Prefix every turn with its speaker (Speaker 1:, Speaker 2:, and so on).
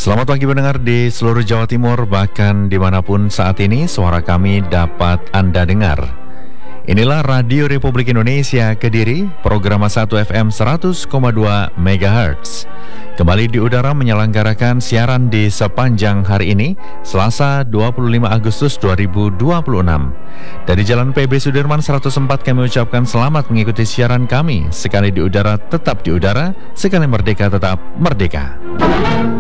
Speaker 1: Selamat pagi pendengar di seluruh Jawa Timur, bahkan dimanapun saat ini suara kami dapat Anda dengar. Inilah Radio Republik Indonesia Kediri, program 1 FM 100,2 MHz. Kembali di udara menyelenggarakan siaran di sepanjang hari ini, Selasa 25 Agustus 2026. Dari Jalan PB Sudirman 104 kami ucapkan selamat mengikuti siaran kami. Sekali di udara, tetap di udara. Sekali merdeka, tetap merdeka.